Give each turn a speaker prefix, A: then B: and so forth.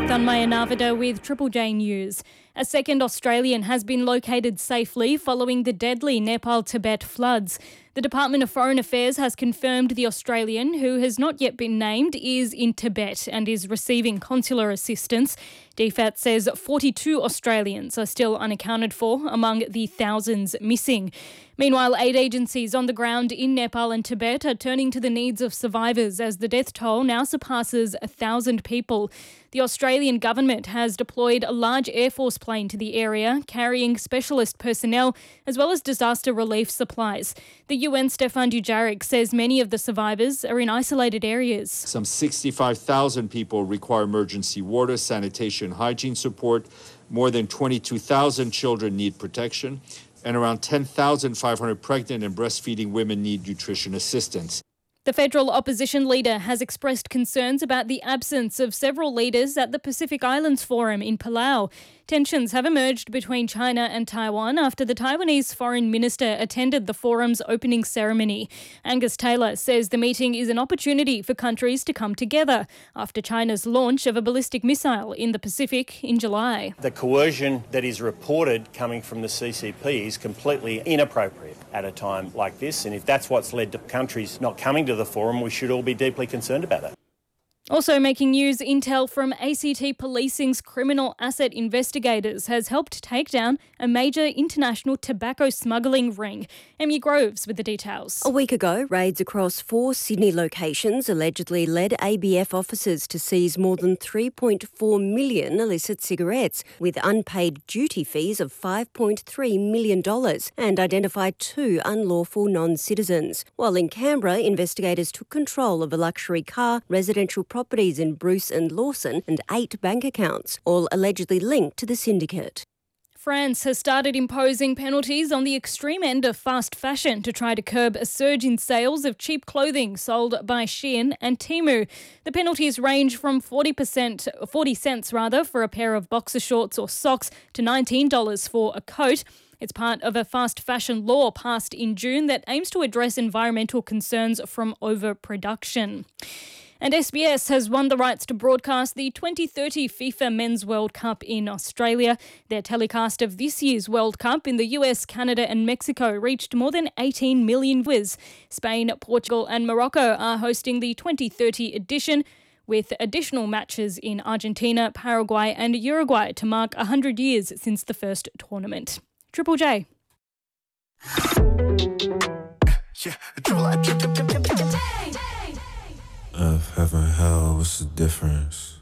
A: Tanmaya Navada with Triple J News. A second Australian has been located safely following the deadly Nepal-Tibet floods. The Department of Foreign Affairs has confirmed the Australian, who has not yet been named, is in Tibet and is receiving consular assistance. DFAT says 42 Australians are still unaccounted for among the thousands missing. Meanwhile, aid agencies on the ground in Nepal and Tibet are turning to the needs of survivors as the death toll now surpasses 1,000 people. The Australian government has deployed a large Air Force plane to the area, carrying specialist personnel as well as disaster relief supplies. The UN Stefan Dujarric says many of the survivors are in isolated areas.
B: Some 65,000 people require emergency water, sanitation, hygiene support. More than 22,000 children need protection, and around 10,500 pregnant and breastfeeding women need nutrition assistance.
A: The federal opposition leader has expressed concerns about the absence of several leaders at the Pacific Islands Forum in Palau. Tensions have emerged between China and Taiwan after the Taiwanese foreign minister attended the forum's opening ceremony. Angus Taylor says the meeting is an opportunity for countries to come together after China's launch of a ballistic missile in the Pacific in July.
C: The coercion that is reported coming from the CCP is completely inappropriate at a time like this, and if that's what's led to countries not coming to the forum, we should all be deeply concerned about it.
A: Also making news, intel from ACT Policing's criminal asset investigators has helped take down a major international tobacco smuggling ring. Emmy Groves with the details.
D: A week ago, raids across 4 Sydney locations allegedly led ABF officers to seize more than 3.4 million illicit cigarettes with unpaid duty fees of $5.3 million and identified 2 unlawful non-citizens. While in Canberra, investigators took control of a luxury car, residential properties in Bruce and Lawson and 8 bank accounts, all allegedly linked to the syndicate.
A: France has started imposing penalties on the extreme end of fast fashion to try to curb a surge in sales of cheap clothing sold by Shein and Temu. The penalties range from 40 cents for a pair of boxer shorts or socks to $19 for a coat. It's part of a fast fashion law passed in June that aims to address environmental concerns from overproduction. And SBS has won the rights to broadcast the 2030 FIFA Men's World Cup in Australia. Their telecast of this year's World Cup in the US, Canada and Mexico reached more than 18 million viewers. Spain, Portugal and Morocco are hosting the 2030 edition, with additional matches in Argentina, Paraguay and Uruguay to mark 100 years since the first tournament. Triple J.
E: Earth, heaven, hell, what's the difference?